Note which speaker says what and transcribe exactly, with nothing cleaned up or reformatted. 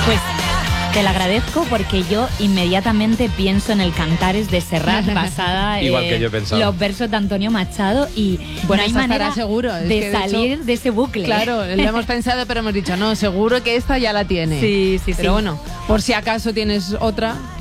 Speaker 1: Pues te lo agradezco porque yo inmediatamente pienso en el Cantares de Serrat basada
Speaker 2: Igual
Speaker 1: en
Speaker 2: que yo he pensado.
Speaker 1: los versos de Antonio Machado y
Speaker 3: Bueno,
Speaker 1: no hay
Speaker 3: esta estará
Speaker 1: manera
Speaker 3: seguro, es
Speaker 1: de
Speaker 3: que de
Speaker 1: salir
Speaker 3: hecho,
Speaker 1: de ese bucle.
Speaker 3: Claro, lo hemos pensado, pero hemos dicho, no, seguro que esta ya la tiene.
Speaker 1: Sí, sí, sí.
Speaker 3: Pero bueno, por si acaso tienes otra,